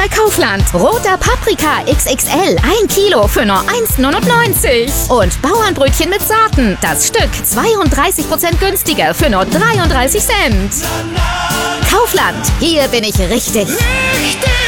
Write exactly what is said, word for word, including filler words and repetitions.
bei Kaufland. Roter Paprika X X L, ein Kilo für nur eins neunundneunzig. Und Bauernbrötchen mit Saaten, das Stück zweiunddreißig Prozent günstiger für nur dreiunddreißig Cent. Kaufland, hier bin ich richtig. Richtig!